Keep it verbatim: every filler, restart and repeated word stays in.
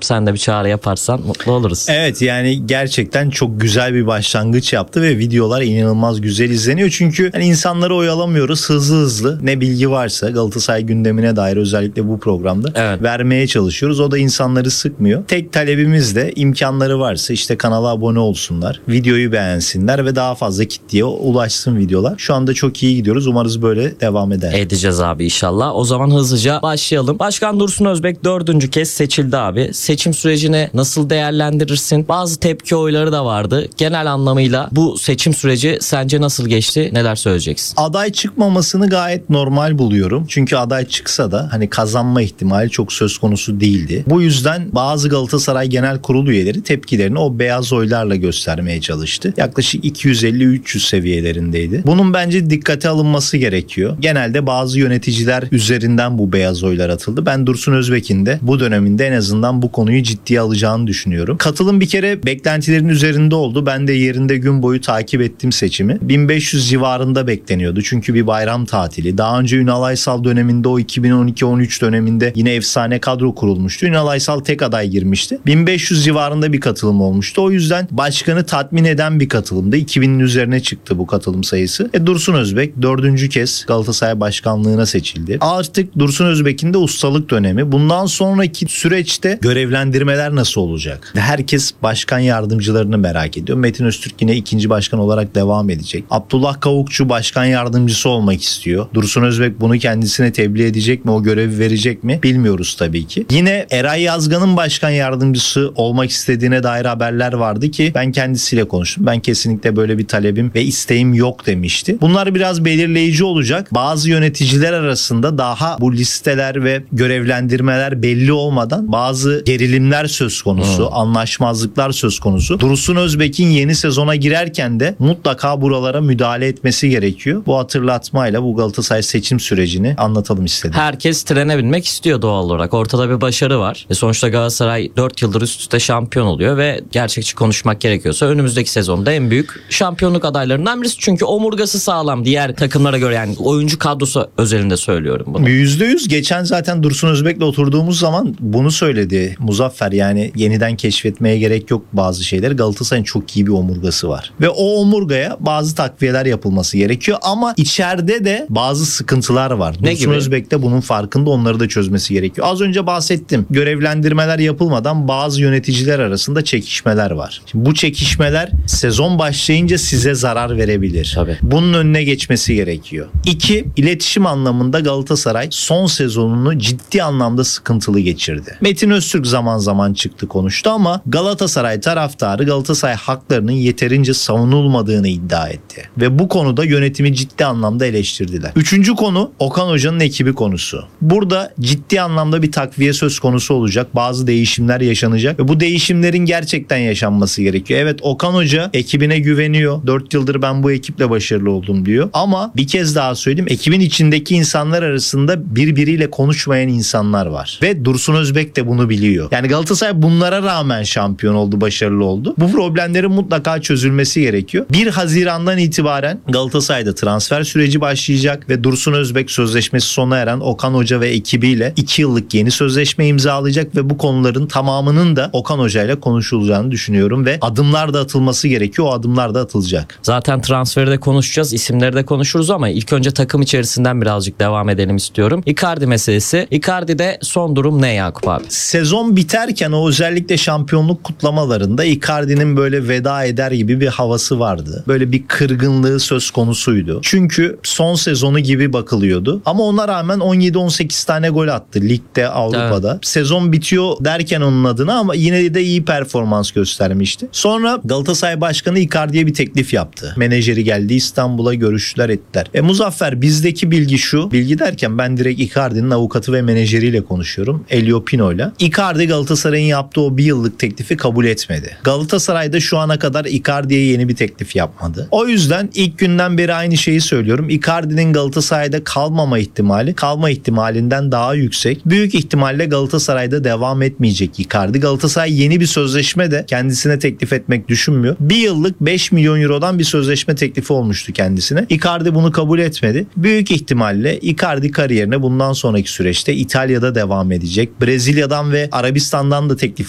sen de bir çağrı yaparsan mutlu oluruz. Evet, yani gerçekten çok güzel bir başlangıç yaptı ve videolar inanılmaz güzel izleniyor. Çünkü hani insanları oyalamıyoruz, hızlı hızlı ne bilgi varsa Galatasaray gündemine dair özellikle bu programda evet. vermeye çalışıyoruz. O da insanları sıkmıyor. Tek talebimiz de imkanları varsa işte kanala abone olsunlar, videoyu beğensinler ve daha fazla kitleye ulaşsın videolar. Şu anda çok iyi gidiyoruz. Umarız böyle devam eder. Edeceğiz abi inşallah. O zaman hızlıca başlayalım. Başkan Dursun Özbek dördüncü kez seçildi abi. Seçim sürecini nasıl değerlendirirsin? Bazı tepki oyları da vardı. Genel anlamıyla bu seçim süreci sence nasıl geçti? Neler söyleyeceksin? Aday çıkmamasını gayet normal buluyorum. Çünkü aday çıksa da hani kazanma ihtimali çok söz konusu değildi. Bu yüzden bazı Galatasaray Genel Kurulu üyeleri tepkilerini o beyaz oylarla göstermeye çalıştı. Yaklaşık iki yüz elli üç yüz seviyelerindeydi. Bunun bence dikkate alınması gerekiyor. Genelde bazı yöneticiler üzerinden bu beyaz oylar atıldı. Ben Dursun Özbek'in de bu döneminde en azından bu konuyu ciddiye alacağını düşünüyorum. Katılım bir kere beklentilerin üzerinde oldu. Ben de yerinde gün boyu takip ettim seçimi. bin beş yüz civarında bekleniyordu. Çünkü bir bayram tatili. Daha önce Ünal Aysal döneminde o iki bin on iki on üç döneminde yine efsane kadro kurulmuştu. Ünal Aysal tek aday girmişti. bin beş yüz civarında bir katılım olmuştu. O yüzden başkanı tatmin eden bir katılımdı. iki binin üzerine çıktı bu katılım sayısı. E Dursun Özbek dördüncü kez Galatasaray başkanlığına seçildi. Artık Dursun Özbek'in de ustalık dönemi. Bundan sonraki süreçte görevlendirmeler nasıl olacak? Herkes başkan yardımcılarını merak ediyor. Metin Öztürk yine ikinci başkan olarak devam edecek. Abdullah Kavukçu başkan yardımcısı olmak istiyor. Dursun Özbek bunu kendisine tebliğ edecek mi? O görevi verecek mi? Bilmiyoruz tabii ki. Yine Eray Yazgan'ın başkan yardımcısı olmak istediğine dair haberler vardı ki ben kendisiyle konuştum. Ben kesinlikle böyle bir talebim ve isteğim yok demişti. Bunlar biraz belirleyici olacak. Bazı yöneticiler arasında daha bu listeler ve görevlendirmeler belli olmadan bazı gerilimler söz konusu, hmm. anlaşmazlıklar söz konusu. Dursun Özbek'in yeni sezona girerken de mutlaka buralara müdahale etmesi gerekiyor. Bu hatırlatmayla bu Galatasaray seçim sürecini anlatalım istedim. Herkes trene binmek istiyor doğal olarak. Ortada bir başarı var. E sonuçta Galatasaray dört yıldır üst üste şampiyon oluyor ve gerçekçi konuşmak gerekiyorsa önümüzdeki sezonda en büyük şampiyonluk adaylarından birisi. Çünkü omurgası sağlam diğer takımlara göre, yani oyuncu kadrosu özelinde söylüyorum bunu. yüzde yüz geçen zaten Dursun Özbek'le oturduğumuz zaman bunu söyledi Muzaffer, yani yeniden keşfetmeye gerek yok bazı şeyleri. Galatasaray'ın çok iyi bir omurgası var. Ve o omurgaya bazı takviyeler yapılması gerekiyor ama içeride de bazı sıkıntılar var. Ne Dursun gibi? Özbek de bunun farkında, onları da çözmesi gerekiyor. Az önce bahsettim. Görevlendirmeler yapılmadan bazı yöneticiler arasında çekişmeler var. Şimdi bu çekişmeler sezon başlayınca size zarar verebilir. Tabii. Bunun önüne geçmesi gerekiyor. İki, iletişim anlamında Galatasaray son sezonunu ciddi anlamda sıkıntılı geçirdi. Metin Öztürk zaman zaman çıktı konuştu ama Galatasaray taraftarı Galatasaray haklarının yeterince savunulmadığını iddia etti. Ve bu konuda yönetimi ciddi anlamda eleştirdiler. Üçüncü konu Okan Hoca'nın ekibi konusu. Burada ciddi anlamda bir takviye söz konusu olacak. Bazı değişimler yaşanacak ve bu değişimlerin gerçekten yaşanması gerekiyor. Evet, Okan Hoca ekibine güveniyor. dört yıldır ben bu ekiple başarılı oldum diyor. Ama bir kez daha söyleyeyim, ekibin içindeki insanlar arasında birbiriyle konuşmayan insanlar var. Ve Dursun Özbek de bunu biliyor. Yani Galatasaray bunlara rağmen şampiyon oldu, başarılı oldu. Bu problemlerin mutlaka çözülmesi gerekiyor. bir Haziran'dan itibaren Galatasaray'da transfer süreci başlayacak ve Dursun Özbek sözleşmesi sona eren Okan Hoca ve ekibiyle iki yıllık yeni sözleşme imzalayacak ve bu konuların tamamının da Okan Hoca ile konuşulacağını düşünüyorum ve adımlar da atılması gerekiyor. O adımlar da atılacak. Zaten transferi de konuşacağız, isimleri de konuşuruz ama ilk önce takım içerisinden birazcık devam edelim istiyorum. Icardi meselesi. Icardi'de son durum ne Yakup abi? Sezon biterken o özellikle şampiyonluk kutlamalarında Icardi'nin böyle veda eder gibi bir havası vardı. Böyle bir kırgınlığı söz konusuydu. Çünkü son sezonu gibi bakılıyordu. Ama ona rağmen on yedi on sekiz tane gol attı ligde, Avrupa'da. Evet. Sezon bitiyor derken onun adına ama yine de iyi performans göstermişti. Sonra Galatasaray Başkanı Icardi'ye bir teklif yaptı. Menajeri geldi İstanbul'a, görüştüler ettiler. E Muzaffer, bizdeki bilgi şu. Bilgi derken ben direkt Icardi'nin avukatı ve menajeriyle konuşuyorum. Elio Pino'yla. Icardi Galatasaray'ın yaptığı o bir yıllık teklifi kabul etmedi. Galatasaray'da şu ana kadar Icardi'ye yeni bir teklif yapmadı. O yüzden ilk günden beri aynı şeyi söylüyorum. Icardi'nin Galatasaray'da kalmama ihtimali kalma ihtimalinden daha yüksek. Büyük ihtimalle Galatasaray'da devam etmeyecek Icardi. Galatasaray yeni bir sözleşme de kendisine teklif etmek düşünmüyor. Bir yıllık beş milyon eurodan bir sözleşme teklifi olmuştu kendisine. Icardi bunu kabul etmedi. Büyük ihtimalle Icardi kariyerine bundan sonraki süreçte İtalya'da devam edecek. Brezilya'dan ve Arabistan'dan da teklif